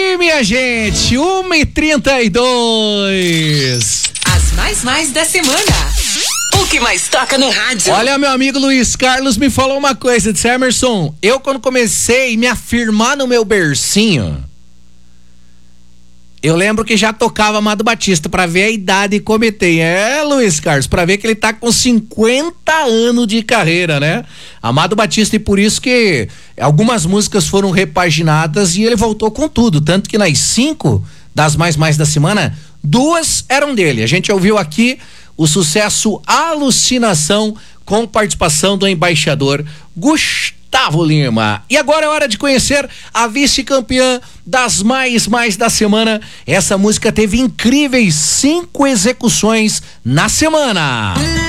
aí, minha gente, 1h32. As mais da semana. O que mais toca no rádio? Olha, meu amigo Luiz Carlos me falou uma coisa, disse: Emerson, eu quando comecei a me afirmar no meu bercinho, eu lembro que já tocava Amado Batista, pra ver a idade como ele tem. Luiz Carlos, pra ver que ele tá com 50 anos de carreira, né? Amado Batista, e por isso que algumas músicas foram repaginadas e ele voltou com tudo, tanto que nas 5 das mais da semana, 2 eram dele. A gente ouviu aqui o sucesso Alucinação, com participação do embaixador Gustavo Lima. E agora é hora de conhecer a vice-campeã das mais da semana. Essa música teve incríveis 5 execuções na semana.